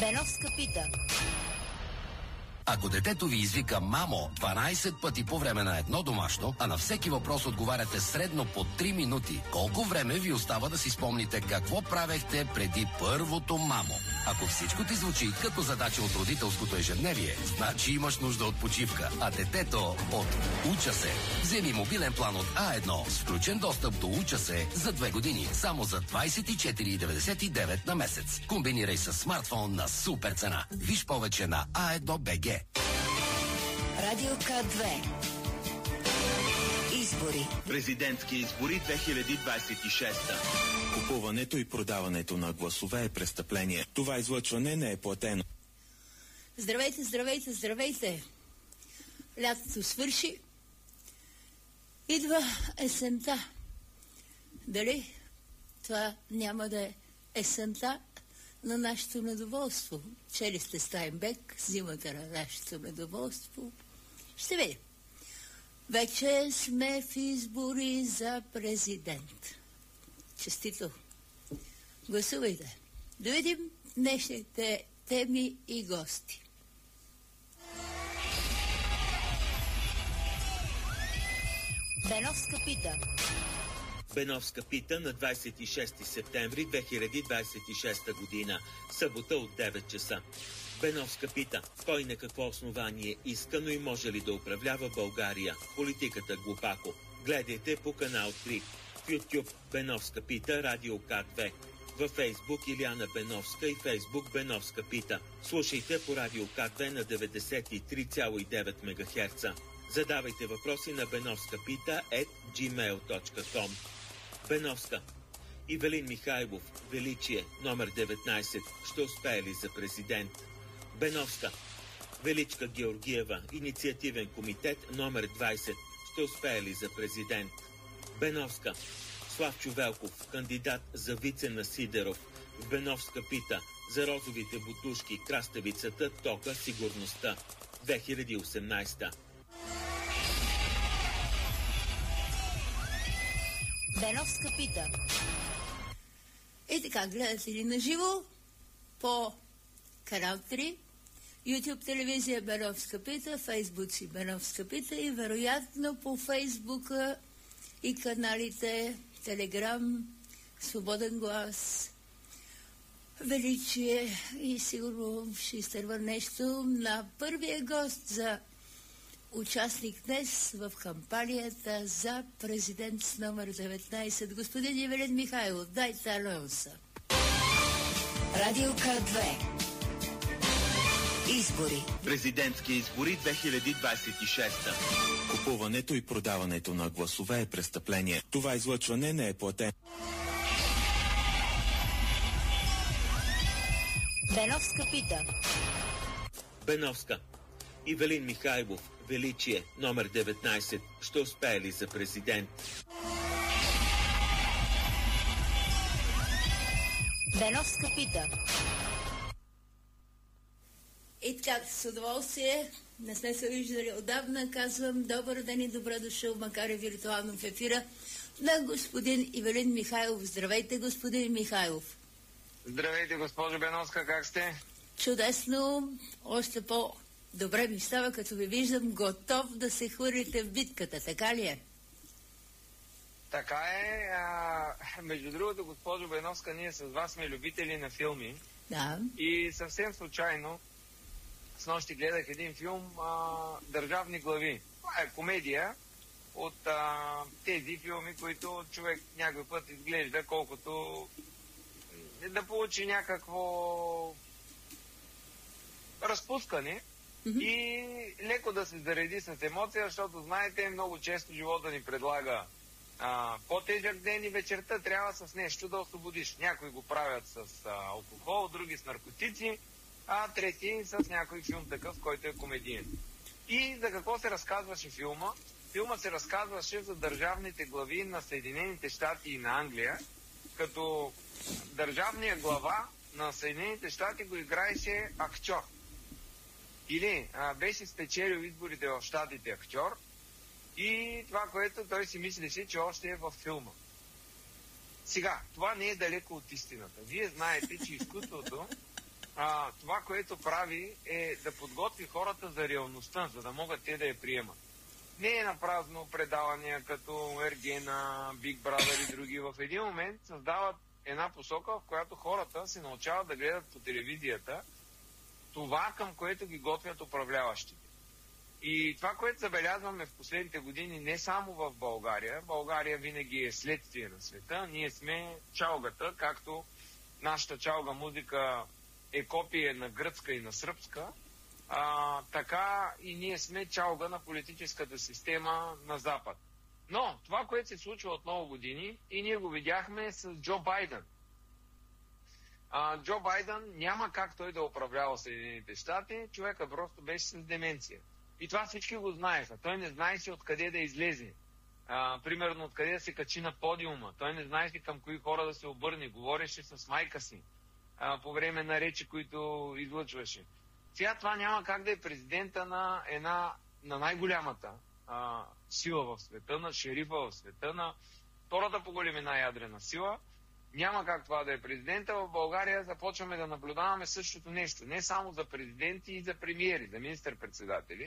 Беновска пита. Ако детето ви извика мамо 12 пъти по време на едно домашно, а на всеки въпрос отговаряте средно по 3 минути, колко време ви остава да си спомните какво правехте преди първото мамо? Ако всичко ти звучи като задача от родителското ежедневие, значи имаш нужда от почивка, а детето от Уча се. Вземи мобилен план от А1 с включен достъп до Уча се за 2 години, само за 24,99 на месец. Комбинирай с смартфон на супер цена. Виж повече на A1BG. Радио К2. Избори. Президентски избори 2026. Купуването и продаването на гласове е престъпление. Това излъчване не е платено. Здравейте, здравейте, здравейте! Лятото свърши. Идва есента. Дали това няма да е есента на нашето недоволство? Чели сте Стайнбек, зимата на нашето недоволство. Ще видим. Вече сме в избори за президент. Честито! Гласувайте. Да видим днешните теми и гости. Беновска пита. Беновска пита на 26 септември 2026 година, събота от 9 часа. Беновска пита: кой на какво основание иска, но и може ли да управлява България? Политиката глупако. Гледайте по канал 3. В YouTube Беновска пита, Радио К2. Във Фейсбук Илияна Беновска и Фейсбук Беновска пита. Слушайте по Радио К2 на 93,9 МГц. Задавайте въпроси на Беновска пита @gmail.com. Беновска. Ивелин Михайлов, Величие, номер 19. Ще успее ли за президент? Беновска. Величка Георгиева, Инициативен комитет, номер 20. Ще успее ли за президент? Беновска. Славчо Велков, кандидат за вице на Сидеров. В Беновска пита: за розовите бутушки, краставицата, тока, сигурността. 2018. Беновска пита. И така, гледате ли на живо по канал 3, YouTube телевизия Беновска пита, Фейсбук си Беновска пита и вероятно по Фейсбука и каналите Телеграм, Свободен глас, Величие и сигурно ще изтърва нещо на първия гост за участник днес в кампанията за президент с номер 19, господин Ивелин Михайлов. Дайте анонса. Радио К2. Избори. Президентски избори 2026. Купуването и продаването на гласове е престъпление. Това излъчване не е платено. Беновска пита. Беновска. Ивелин Михайлов, Величие, номер 19. Ще успее ли за президент? Беновска пита. И така, с удоволствие, не сме се виждали отдавна, казвам добър ден и добре дошъл, макар и виртуално в ефира, на господин Ивелин Михайлов. Здравейте, господин Михайлов. Здравейте, госпожо Беновска, как сте? Чудесно, още по-добре ми става, като ви виждам готов да се хвърлите в битката, така ли е? Така е. Между другото, госпожо Беновска, ние с вас сме любители на филми. Да. И съвсем случайно снощи гледах един филм "Държавни глави". Това е комедия от тези филми, които човек някой път изглежда колкото да получи някакво разпускане и леко да се зареди с емоция, защото знаете, много често живота ни предлага по-тежък ден и вечерта трябва с нещо да освободиш. Някои го правят с алкохол, други с наркотици, а трети с някой филм такъв, който е комедиен. И за какво се разказваше филма? Филма се разказваше за държавните глави на Съединените щати и на Англия, като държавният глава на Съединените щати го играеше актьор. Или беше спечелил изборите в щатите актьор и това, което той си мислеше, че още е във филма. Сега, това не е далеко от истината. Вие знаете, че изкуството това, което прави, е да подготви хората за реалността, за да могат те да я приемат. Не е напразно предавания като Ергена, Big Brother и други. В един момент създават една посока, в която хората се научават да гледат по телевизията това, към което ги готвят управляващите. И това, което забелязваме в последните години, не само в България, България винаги е следствие на света, ние сме чалгата, както нашата чалга музика е копие на гръцка и на сръбска, така и ние сме чалга на политическата система на Запад. Но това, което се случва от много години, и ние го видяхме с Джо Байден. Джо Байден няма как той да управлява Съединените щати, човека просто беше с деменция. И това всички го знаеха. Той не знаеше откъде да излезе. Примерно откъде да се качи на подиума. Той не знаеше към кои хора да се обърне. Говореше с майка си по време на речи, които излъчваше. Сега това няма как да е президента на най-голямата сила в света, на шерифа в света, на втората по големина ядрена сила. Няма как това да е президента. В България започваме да наблюдаваме същото нещо. Не само за президенти и за премиери, за министър-председатели.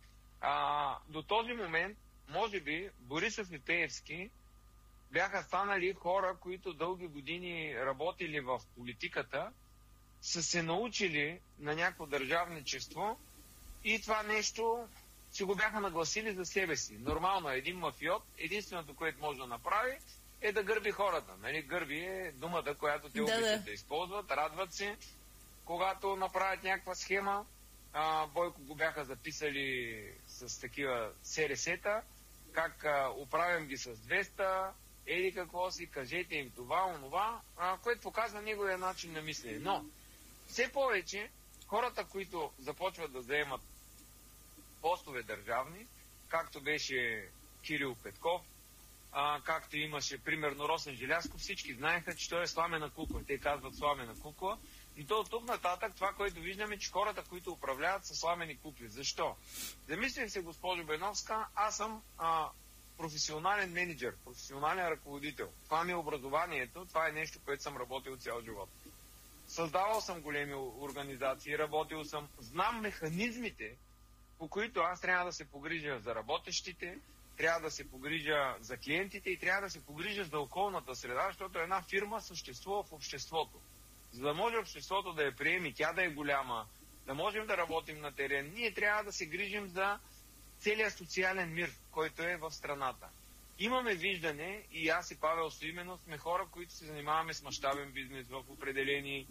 До този момент, може би, Борисов и Пеевски бяха станали хора, които дълги години работили в политиката, са се научили на някакво държавничество и това нещо си го бяха нагласили за себе си. Нормално е един мафиот, единственото, което може да направи, е да гърби хората. Нали? Гърби е думата, която те обичат да използват, радват се, когато направят някаква схема. Бойко го бяха записали с такива СРС-та, как управям ги с 200, еди какво си, кажете им това, онова, което показва неговия начин на мислене. Но все повече хората, които започват да заемат постове държавни, както беше Кирил Петков, както имаше, примерно, Росен Желязков, всички знаеха, че той е сламена кукла. Те казват сламена кукла. И то от тук нататък това, което виждаме, че хората, които управляват, са сламени кукли. Защо? Замислих се, госпожо Беновска, аз съм професионален менеджер, професионален ръководител. Това ми е образованието, това е нещо, което съм работил цял живот. Създавал съм големи организации, работил съм, знам механизмите, по които аз трябва да се погрижа за работещите, трябва да се погрижа за клиентите и трябва да се погрижа за околната среда, защото една фирма съществува в обществото. За да може обществото да я приеме, тя да е голяма, да можем да работим на терен, ние трябва да се грижим за целият социален мир, който е в страната. Имаме виждане, и аз и Павел Стоименов сме хора, които се занимаваме с мащабен бизнес в определени...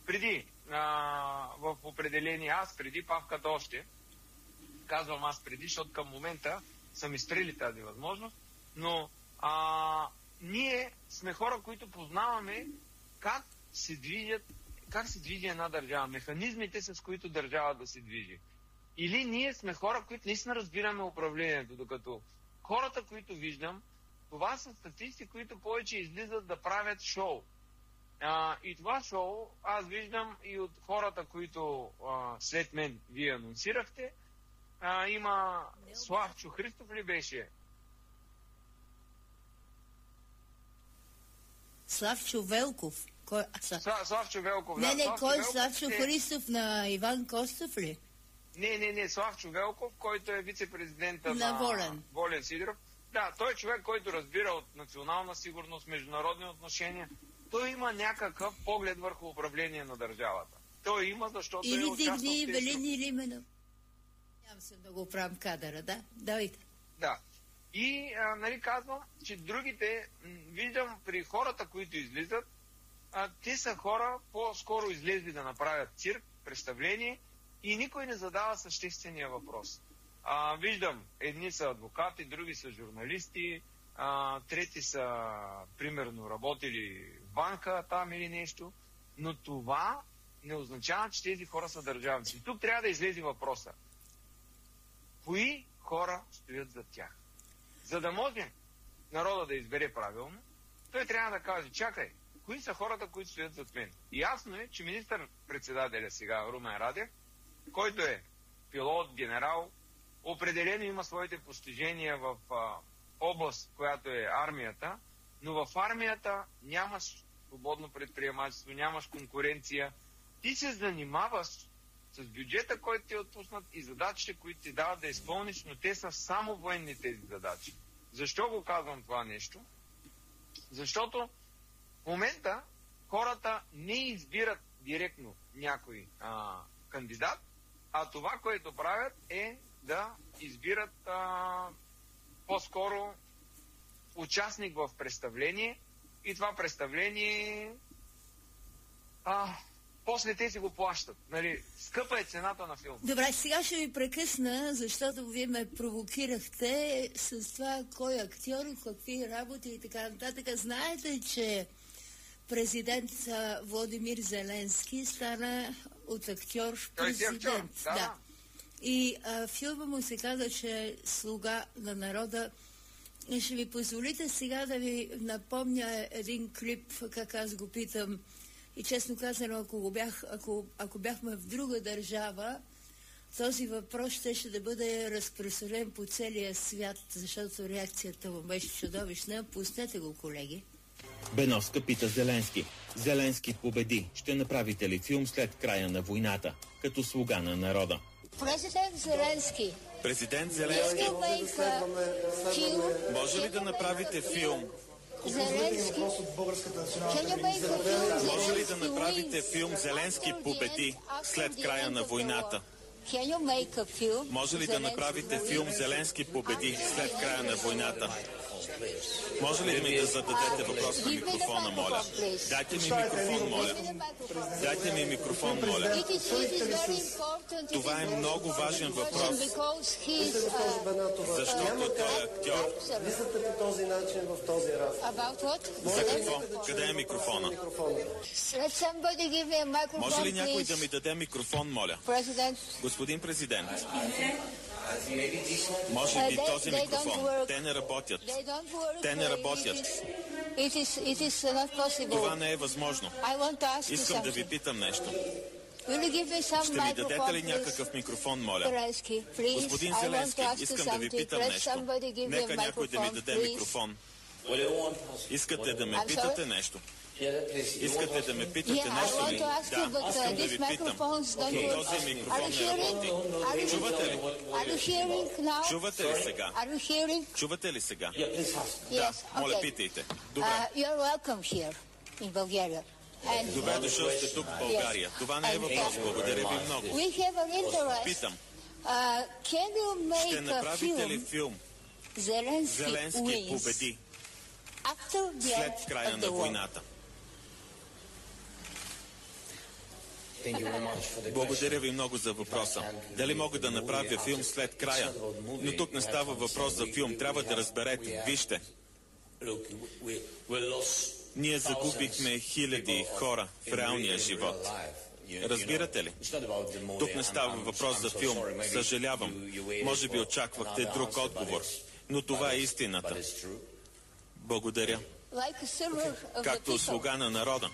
Аз преди, Павката още. Казвам аз преди, защото към момента са ми спрели тази възможност, но ние сме хора, които познаваме как се движи една държава, механизмите, с които държава да се движи. Или ние сме хора, които наистина разбираме управлението, докато хората, които виждам, това са статисти, които повече излизат да правят шоу. И това шоу аз виждам и от хората, които след мен вие анонсирахте. Има Славчо Христов ли беше? Славчо Велков. Славчо Велков, да. Не, кой? Славчо Христов на Иван Костов ли? Не, Славчо Велков, който е вице-президента на Волен Сидеров. Да, той е човек, който разбира от национална сигурност, международни отношения. Той има някакъв поглед върху управление на държавата. Той има, защото или е участвал... Или Велин, или именно. Нямам се да го правим кадъра, да? Давайте. Да. И, казвам, че другите, виждам при хората, които излизат, те са хора по-скоро излезли да направят цирк, представление и никой не задава съществения въпрос. Виждам, едни са адвокати, други са журналисти, трети са, примерно, работили в банка там или нещо, но това не означава, че тези хора са държавници. Тук трябва да излезе въпроса. Кои хора стоят зад тях? За да може народа да избере правилно, той трябва да каже, чакай, кои са хората, които стоят зад мен? И ясно е, че министър-председателя сега, Румен Радев, който е пилот, генерал, определено има своите постижения в област, която е армията, но в армията нямаш свободно предприемачество, нямаш конкуренция. ти се занимаваш с бюджета, който ти е отпуснат и задачите, които ти дават да изпълниш, но те са само военни тези задачи. Защо го казвам това нещо? Защото в момента хората не избират директно някой кандидат, а това, което правят е да избират по-скоро участник в представление и това представление после те си го плащат. Нали? Скъпа е цената на филма. Добре, сега ще ви прекъсна, защото вие ме провокирахте с това кой актьор, какви работи и така нататък. Знаете, че президент Владимир Зеленски стана от актьор президент. Да. И филма му се казва, че е слуга на народа. И ще ви позволите сега да ви напомня един клип, как аз го питам. И честно казано, ако бяхме в друга държава, този въпрос ще да бъде разпространен по целия свят, защото реакцията му беше чудовищна. Пуснете го, колеги. Беновска пита Зеленски. Зеленски победи. Ще направите ли филм след края на войната, като слуга на народа? Президент Зеленски. Президент Зеленски. Може ли да направите филм? Зеленски. Може ли да направите филм Зеленски победи след края на войната? Може ли да направите филм Зеленски победи след края на войната? Може ли ми да зададете въпрос на микрофона, моля? Дайте ми микрофон, моля. Дайте ми микрофон, моля. Това е много важен въпрос. Защото той е актьор. Мислите по този начин в този разговор. За какво? Къде е микрофона? Може ли някой да ми даде микрофон, моля? Господин президент. Може би този микрофон. Те не работят. Те не работят. Това не е възможно. Искам да ви питам нещо. Ще ми дадете ли някакъв микрофон, моля? Господин Зеленски, искам да ви питам нещо. Нека някой да ми даде микрофон. Искате да ме питате нещо? Искате да ме питате нещо ли? Да, искам да ви питам. Този микрофон не работи. Чувате ли? Чувате ли сега? Чувате ли сега? Да, моля, питайте. Добре. Добре дошъл сте тук в България. Това не е въпрос. Благодаря ви много. Питам. Ще направите ли филм Зеленски победи след края на войната? Благодаря ви много за въпроса. Дали мога да направя филм след края? Но тук не става въпрос за филм. Трябва да разберете. Вижте. Ние загубихме хиляди хора в реалния живот. Разбирате ли? Тук не става въпрос за филм. Съжалявам. Може би очаквахте друг отговор. Но това е истината. Благодаря. Както слуга на народа.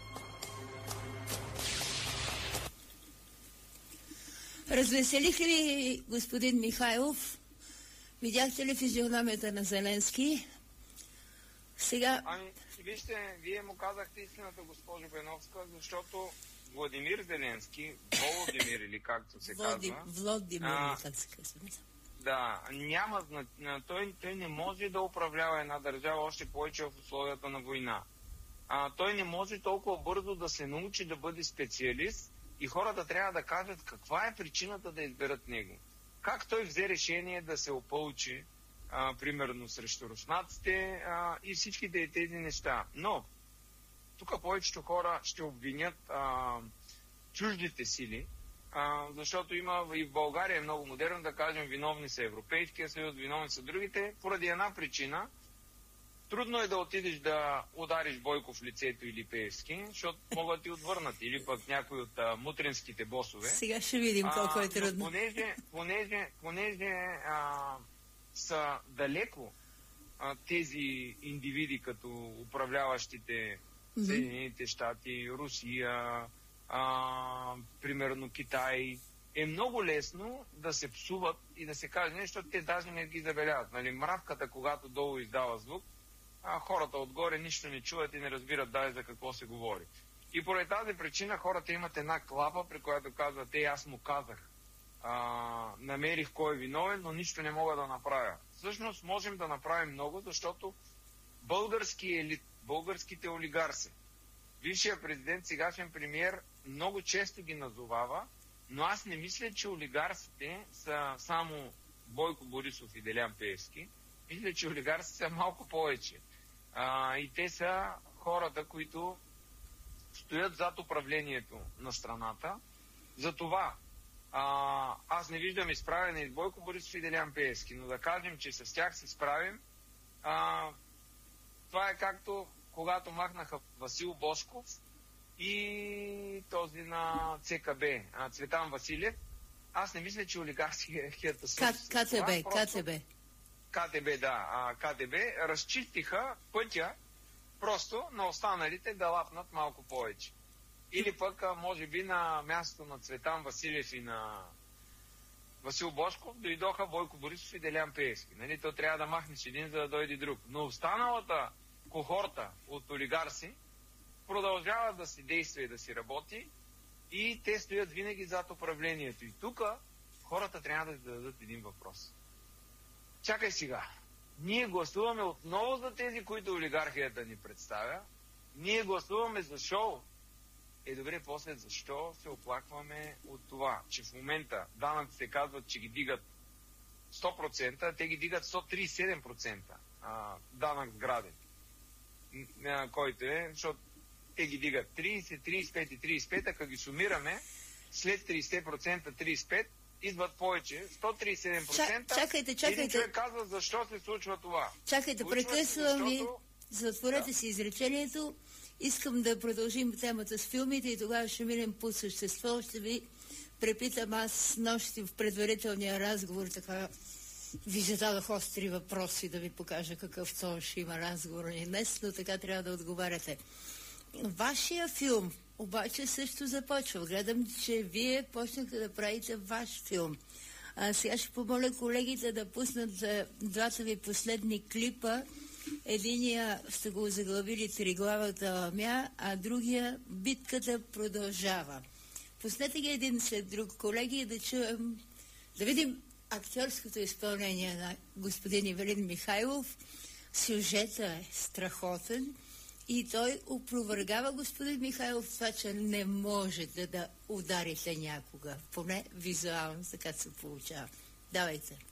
Развеселих ли господин Михайлов? Видяхте ли физиономията на Зеленски? Сега... Вижте, вие му казахте истината, госпожо Беновска, защото Владимир Зеленски, Володимир или както се казва... Владимир, как се казва? Да, няма... Той не може да управлява една държава още повече в условията на война. Той не може толкова бързо да се научи да бъде специалист и хората трябва да кажат каква е причината да изберат него. Как той взе решение да се опълчи, примерно срещу руснаците и всичките тези неща. Но, тук повечето хора ще обвинят чуждите сили, защото има и в България е много модерно да кажем виновни са Европейския съюз, виновни са другите, поради една причина. Трудно е да отидеш да удариш Бойко в лицето или Пеевски, защото могат да ти отвърнат, или пък някой от мутринските босове. Сега ще видим колко е трудно. Понеже са далеко тези индивиди, като управляващите Съединените щати, Русия, примерно Китай, е много лесно да се псуват и да се каже нещо, защото те даже не ги забеляват. Нали, мравката, когато долу издава звук, хората отгоре нищо не чуват и не разбират даже за какво се говори. И поради тази причина хората имат една клапа, при която казват, аз му казах, намерих кой е виновен, но нищо не мога да направя. Всъщност можем да направим много, защото български елит, българските олигарси, бившия президент, сегашен премиер, много често ги назовава, но аз не мисля, че олигарсите са само Бойко Борисов и Делян Пеевски. Мисля, че олигарсите са малко повече. И те са хората, които стоят зад управлението на страната. Затова аз не виждам изправяне и Бойко Борисов и Делян Пеевски, но да кажем, че с тях се справим. Това е както когато махнаха Васил Божков и този на ЦКБ, Цветан Василев. Аз не мисля, че олигархията КТБ разчистиха пътя просто на останалите да лапнат малко повече. Или пък, може би, на мястото на Цветан Василев и на Васил Божков дойдоха Бойко Борисов и Делян Пеевски. Нали? То трябва да махнеш един, за да дойде друг. Но останалата кохорта от олигарси продължава да си действа и да си работи и те стоят винаги зад управлението. И тук хората трябва да зададат един въпрос. Чакай сега. Ние гласуваме отново за тези, които олигархията ни представя. Ние гласуваме за шоу. Добре, после защо се оплакваме от това, че в момента данъците казват, че ги дигат 100%, а те ги дигат 137% данък сграден, който е, защото те ги дигат 30, 35 и 35, ако ги сумираме, след 30%, 35%, идват повече, 137%. Чакайте. Един човек казва, защо се случва това. Чакайте, прекъсвам ви, затворете си изречението. Искам да продължим темата с филмите и тогава ще минем по същество. Ще ви препитам аз нощи в предварителния разговор, така ви зададох остри въпроси да ви покажа какъв тон ще има разговор ни днес, но така трябва да отговаряте. Вашия филм обаче също започва. Гледам, че вие почнахте да правите ваш филм. Сега ще помоля колегите да пуснат двата ви последни клипа. Единия сте го заглавили Триглавата ламя, а другия Битката продължава. Пуснете ги един след друг, колеги, и да чуем, да видим актьорското изпълнение на господин Ивелин Михайлов. Сюжета е страхотен и той опровергава господин Михайлов това, че не можете да ударите някога. Поне визуално така се получава. Давайте.